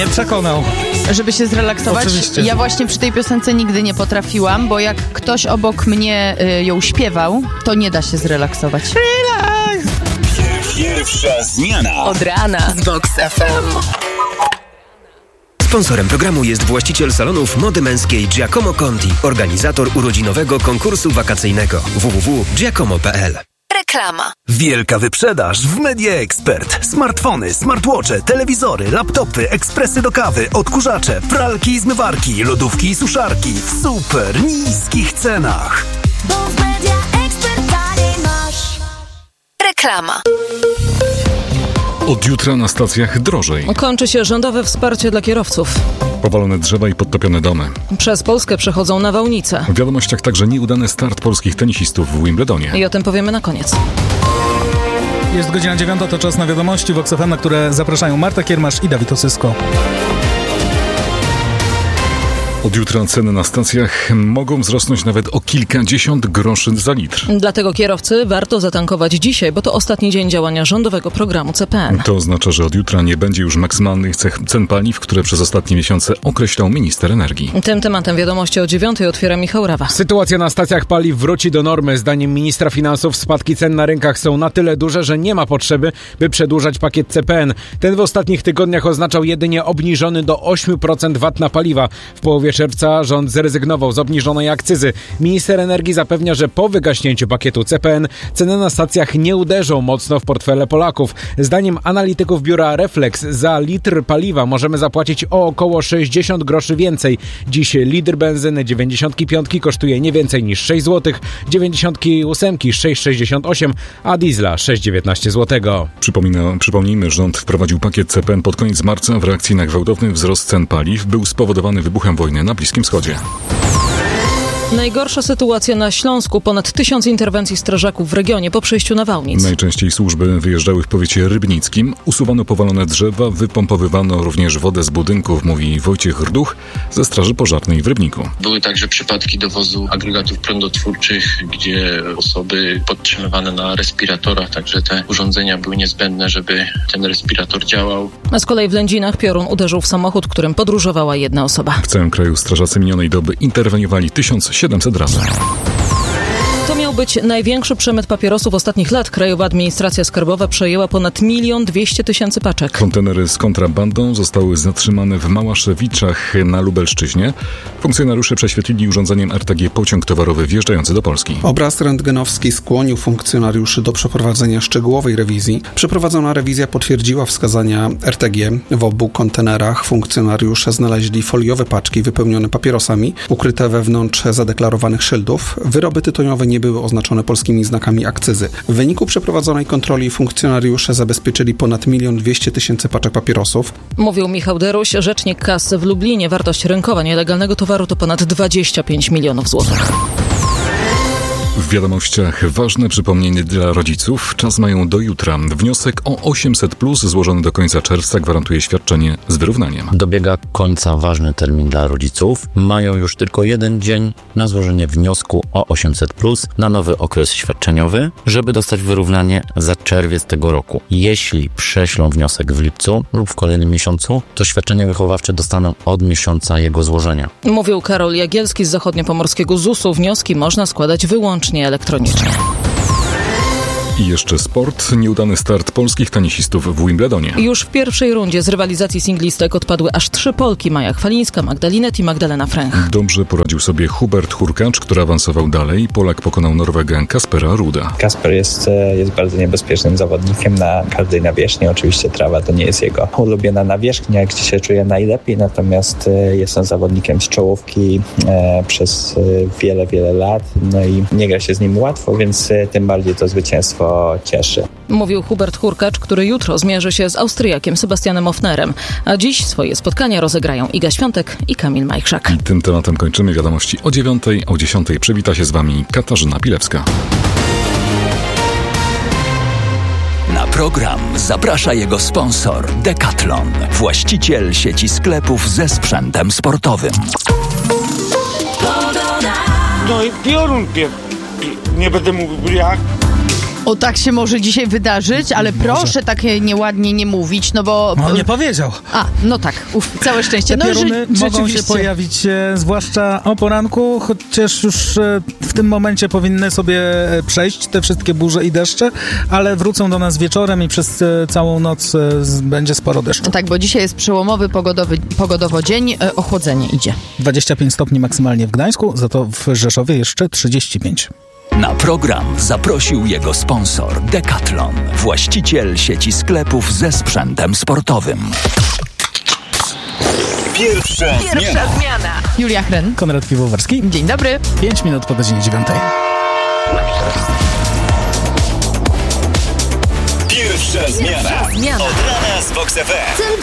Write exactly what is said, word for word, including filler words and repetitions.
przekonał. Żeby się zrelaksować? Oczywiście. Ja właśnie przy tej piosence nigdy nie potrafiłam, bo jak ktoś obok mnie y, ją śpiewał, to nie da się zrelaksować. Relax! Pierwsza zmiana Od rana z Vox F M. Sponsorem programu jest właściciel salonów mody męskiej Giacomo Conti, organizator urodzinowego konkursu wakacyjnego w w w kropka giacomo kropka p l. Reklama. Wielka wyprzedaż w Media Expert. Smartfony, smartwatche, telewizory, laptopy, ekspresy do kawy, odkurzacze, pralki i zmywarki, lodówki i suszarki w super niskich cenach. Bo w Media Expert taniej masz. Reklama. Od jutra na stacjach drożej. Kończy się rządowe wsparcie dla kierowców. Powalone drzewa i podtopione domy. Przez Polskę przechodzą nawałnice. W wiadomościach także nieudany start polskich tenisistów w Wimbledonie. I o tym powiemy na koniec. Jest godzina dziewiąta, to czas na wiadomości Vox F M, na które zapraszają Marta Kiermasz i Dawid Osysko. Od jutra ceny na stacjach mogą wzrosnąć nawet o kilkadziesiąt groszy za litr. Dlatego kierowcy warto zatankować dzisiaj, bo to ostatni dzień działania rządowego programu C P N. To oznacza, że od jutra nie będzie już maksymalnych cen paliw, które przez ostatnie miesiące określał minister energii. Tym tematem wiadomości o dziewiątej otwiera Michał Rawa. Sytuacja na stacjach paliw wróci do normy. Zdaniem ministra finansów spadki cen na rynkach są na tyle duże, że nie ma potrzeby, by przedłużać pakiet C P N. Ten w ostatnich tygodniach oznaczał jedynie obniżony do ośmiu procent V A T na paliwa. W połowie czerwca rząd zrezygnował z obniżonej akcyzy. Minister energii zapewnia, że po wygaśnięciu pakietu C P N ceny na stacjach nie uderzą mocno w portfele Polaków. Zdaniem analityków biura Reflex za litr paliwa możemy zapłacić o około sześćdziesiąt groszy więcej. Dziś litr benzyny dziewięćdziesiątki piątki kosztuje nie więcej niż sześć złotych, dziewięćdziesiątki ósemki sześć sześćdziesiąt osiem, a diesla sześć dziewiętnaście złotego. Przypomina, przypomnijmy, rząd wprowadził pakiet C P N pod koniec marca w reakcji na gwałtowny wzrost cen paliw. Był spowodowany wybuchem wojny na Bliskim Wschodzie. Najgorsza sytuacja na Śląsku. Ponad tysiąc interwencji strażaków w regionie po przejściu nawałnic. Najczęściej służby wyjeżdżały w powiecie rybnickim. Usuwano powalone drzewa, wypompowywano również wodę z budynków, mówi Wojciech Rduch ze Straży Pożarnej w Rybniku. Były także przypadki dowozu agregatów prądotwórczych, gdzie osoby podtrzymywane na respiratorach, także te urządzenia były niezbędne, żeby ten respirator działał. A z kolei w Lędzinach piorun uderzył w samochód, którym podróżowała jedna osoba. W całym kraju strażacy minionej doby interweniowali tysiąc siedemset razy. To miał być największy przemyt papierosów ostatnich lat. Krajowa Administracja Skarbowa przejęła ponad milion dwieście tysięcy paczek. Kontenery z kontrabandą zostały zatrzymane w Małaszewiczach na Lubelszczyźnie. Funkcjonariusze prześwietlili urządzeniem R T G pociąg towarowy wjeżdżający do Polski. Obraz rentgenowski skłonił funkcjonariuszy do przeprowadzenia szczegółowej rewizji. Przeprowadzona rewizja potwierdziła wskazania R T G. W obu kontenerach funkcjonariusze znaleźli foliowe paczki wypełnione papierosami, ukryte wewnątrz zadeklarowanych szyldów. Wyroby tytoniowe nie były oznaczone polskimi znakami akcyzy. W wyniku przeprowadzonej kontroli funkcjonariusze zabezpieczyli ponad milion dwieście tysięcy paczek papierosów. Mówił Michał Deruś, rzecznik K A S w Lublinie. Wartość rynkowa nielegalnego towaru to ponad dwadzieścia pięć milionów złotych. W wiadomościach ważne przypomnienie dla rodziców. Czas mają do jutra. Wniosek o osiemset plus złożony do końca czerwca gwarantuje świadczenie z wyrównaniem. Dobiega końca ważny termin dla rodziców. Mają już tylko jeden dzień na złożenie wniosku o osiemset plus na nowy okres świadczeniowy, żeby dostać wyrównanie za czerwiec tego roku. Jeśli prześlą wniosek w lipcu lub w kolejnym miesiącu, to świadczenie wychowawcze dostaną od miesiąca jego złożenia. Mówił Karol Jagielski z zachodniopomorskiego zusu. Wnioski można składać wyłącznie elektronicznie. I jeszcze sport. Nieudany start polskich tenisistów w Wimbledonie. Już w pierwszej rundzie z rywalizacji singlistek odpadły aż trzy Polki. Maja Chwalińska, Magda Linet i Magdalena Fręch. Dobrze poradził sobie Hubert Hurkacz, który awansował dalej. Polak pokonał Norwegę Kaspera Ruda. Kasper jest, jest bardzo niebezpiecznym zawodnikiem na każdej nawierzchni. Oczywiście trawa to nie jest jego ulubiona nawierzchnia, gdzie się czuje najlepiej, natomiast jest on zawodnikiem z czołówki e, przez wiele, wiele lat. No i nie gra się z nim łatwo, więc tym bardziej to zwycięstwo cieszy. Mówił Hubert Hurkacz, który jutro zmierzy się z Austriakiem Sebastianem Ofnerem, a dziś swoje spotkania rozegrają Iga Świątek i Kamil Majchrzak. I tym tematem kończymy wiadomości o dziewiątej. O dziesiątej przywita się z wami Katarzyna Pilewska. Na program zaprasza jego sponsor Decathlon, właściciel sieci sklepów ze sprzętem sportowym. No i piorun pie... nie będę mówił jak. O, tak się może dzisiaj wydarzyć, ale Może. proszę tak nieładnie nie mówić, no bo... On nie powiedział. A, no tak, uf, całe szczęście. Te No, pioruny ży- mogą się rzeczywiście. pojawić, e, zwłaszcza o poranku, chociaż już e, w tym momencie powinny sobie e, przejść te wszystkie burze i deszcze, ale wrócą do nas wieczorem i przez e, całą noc e, z, będzie sporo deszczu. Tak, bo dzisiaj jest przełomowy pogodowy, pogodowo dzień, e, ochłodzenie idzie. dwadzieścia pięć stopni maksymalnie w Gdańsku, za to w Rzeszowie jeszcze trzydzieści pięć. Na program zaprosił jego sponsor Decathlon, właściciel sieci sklepów ze sprzętem sportowym. Pierwsza, Pierwsza zmiana. Julia Chren. Konrad Piwowarski. Dzień dobry. pięć minut po godzinie dziewiątej. Pierwsza zmiana. Pierwsza zmiana. Od rana z Vox F M.